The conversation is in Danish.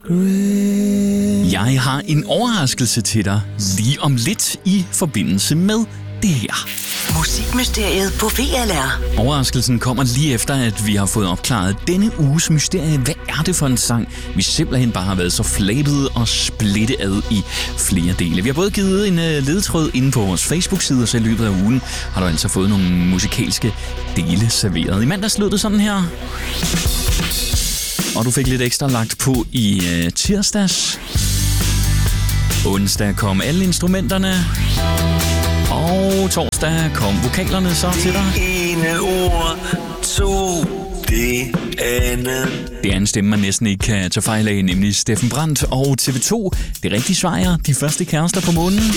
Jeg har en overraskelse til dig lige om lidt i forbindelse med det her. Musikmysteriet på VLR. Overraskelsen kommer lige efter, at vi har fået opklaret denne uges mysterie. Hvad er det for en sang, vi simpelthen bare har været så flabet og splittet ad i flere dele? Vi har både givet en ledetråd inde på vores Facebook-side, og så i løbet af ugen har du altså fået nogle musikalske dele serveret. I mandags lød det sådan her. Og du fik lidt ekstra lagt på i tirsdags. Onsdag kom alle instrumenterne. Og torsdag kom vokalerne så til dig. Ene ord, to det andet. Det er en stemme, man næsten ikke kan tage fejl af, nemlig Steffen Brandt og TV2. Det rigtige svar er De første kærester på månen.